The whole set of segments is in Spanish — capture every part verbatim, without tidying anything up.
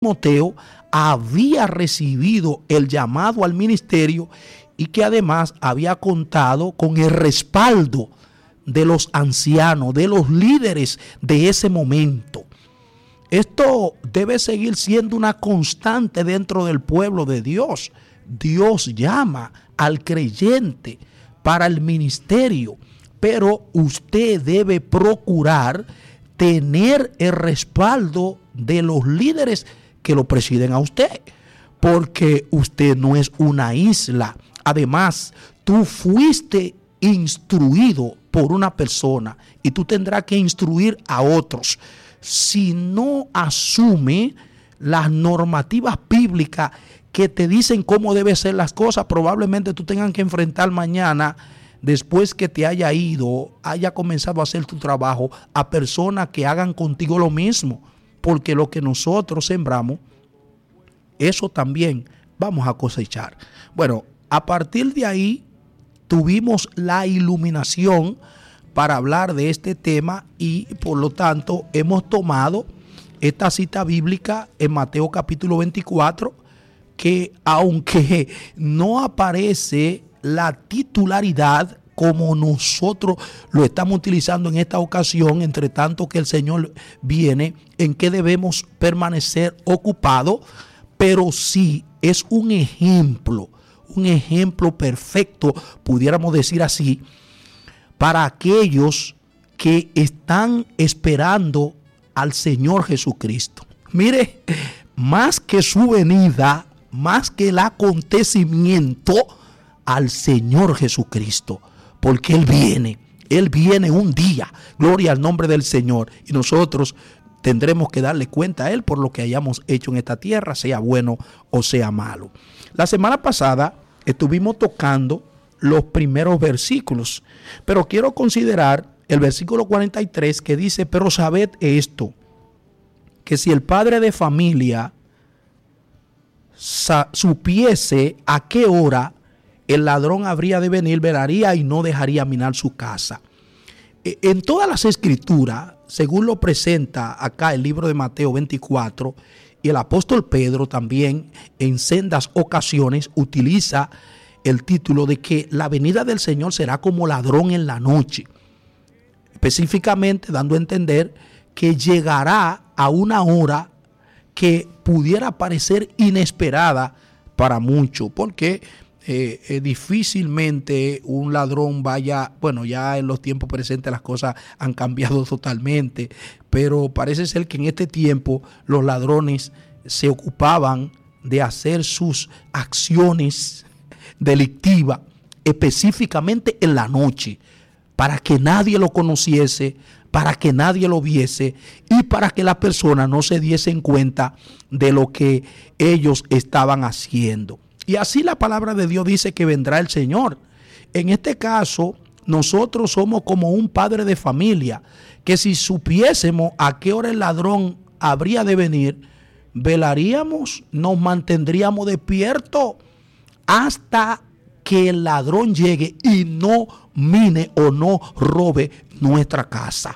Timoteo había recibido el llamado al ministerio y que además había contado con el respaldo de los ancianos, de los líderes de ese momento. Esto debe seguir siendo una constante dentro del pueblo de Dios. Dios llama al creyente para el ministerio, pero usted debe procurar tener el respaldo de los líderes que lo presiden a usted, porque usted no es una isla. Además, tú fuiste instruido por una persona y tú tendrás que instruir a otros. Si no asume las normativas bíblicas que te dicen cómo deben ser las cosas, probablemente tú tengas que enfrentar mañana, después que te haya ido, haya comenzado a hacer tu trabajo, a personas que hagan contigo lo mismo, porque lo que nosotros sembramos, eso también vamos a cosechar. Bueno, a partir de ahí tuvimos la iluminación para hablar de este tema y por lo tanto hemos tomado esta cita bíblica en Mateo capítulo veinticuatro, que aunque no aparece la titularidad como nosotros lo estamos utilizando en esta ocasión, entre tanto que el Señor viene, en que debemos permanecer ocupados, pero sí es un ejemplo, un ejemplo perfecto, pudiéramos decir así, para aquellos que están esperando al Señor Jesucristo. Mire, más que su venida, más que el acontecimiento, al Señor Jesucristo, porque Él viene, Él viene un día, gloria al nombre del Señor, y nosotros tendremos que darle cuenta a Él por lo que hayamos hecho en esta tierra, sea bueno o sea malo. La semana pasada estuvimos tocando los primeros versículos, pero quiero considerar el versículo cuarenta y tres que dice: pero sabed esto, que si el padre de familia supiese a qué hora el ladrón habría de venir, velaría y no dejaría minar su casa. En todas las escrituras, según lo presenta acá el libro de Mateo veinticuatro, y el apóstol Pedro también en sendas ocasiones utiliza el título de que la venida del Señor será como ladrón en la noche, específicamente dando a entender que llegará a una hora que pudiera parecer inesperada para muchos, porque eh, eh, difícilmente un ladrón vaya, bueno, ya en los tiempos presentes las cosas han cambiado totalmente, pero parece ser que en este tiempo los ladrones se ocupaban de hacer sus acciones delictivas específicamente en la noche, para que nadie lo conociese, para que nadie lo viese y para que las personas no se diesen cuenta de lo que ellos estaban haciendo. Y así la palabra de Dios dice que vendrá el Señor. En este caso, nosotros somos como un padre de familia, que si supiésemos a qué hora el ladrón habría de venir, velaríamos, nos mantendríamos despiertos hasta que el ladrón llegue y no mine o no robe nuestra casa.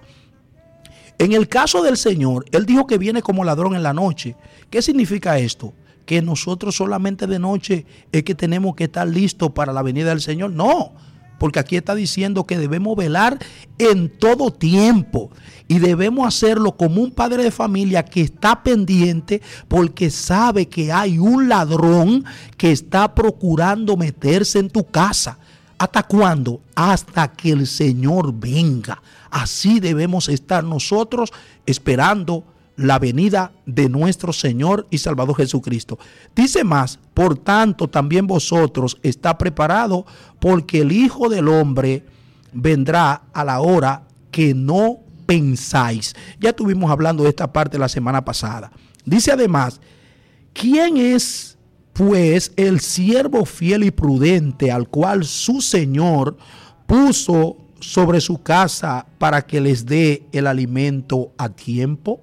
En el caso del Señor, Él dijo que viene como ladrón en la noche. ¿Qué significa esto? Que nosotros solamente de noche es que tenemos que estar listos para la venida del Señor. No, porque aquí está diciendo que debemos velar en todo tiempo y debemos hacerlo como un padre de familia que está pendiente porque sabe que hay un ladrón que está procurando meterse en tu casa. ¿Hasta cuándo? Hasta que el Señor venga. Así debemos estar nosotros esperando la venida de nuestro Señor y Salvador Jesucristo. Dice más: por tanto también vosotros está preparado, porque el Hijo del Hombre vendrá a la hora que no pensáis. Ya estuvimos hablando de esta parte la semana pasada. Dice además: ¿quién es pues el siervo fiel y prudente al cual su Señor puso sobre su casa para que les dé el alimento a tiempo?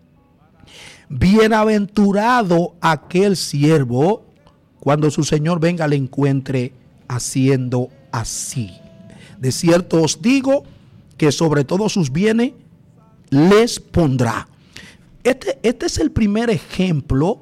Bienaventurado aquel siervo cuando su Señor venga le encuentre haciendo así. De cierto os digo que sobre todos sus bienes les pondrá. Este, este es el primer ejemplo